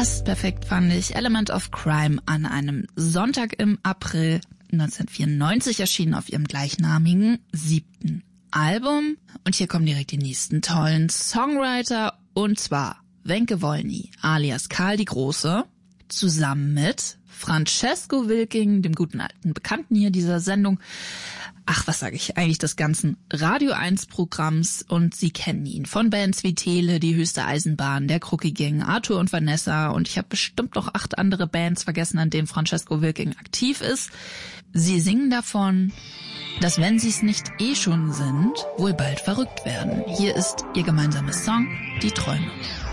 Passt perfekt, fand ich. Element of Crime an einem Sonntag im April 1994 erschienen auf ihrem gleichnamigen 7. Album. Und hier kommen direkt die nächsten tollen Songwriter, und zwar Wenke Wolny alias Karl die Große, zusammen mit Francesco Wilking, dem guten alten Bekannten hier dieser Sendung. Ach, was sage ich eigentlich, des ganzen Radio 1 Programms, und Sie kennen ihn von Bands wie Tele, Die Höchste Eisenbahn, Der Krucki Gang, Arthur und Vanessa, und ich habe bestimmt noch 8 andere Bands vergessen, an denen Francesco Wilking aktiv ist. Sie singen davon, dass, wenn sie es nicht eh schon sind, wohl bald verrückt werden. Hier ist ihr gemeinsamer Song, Die Träume.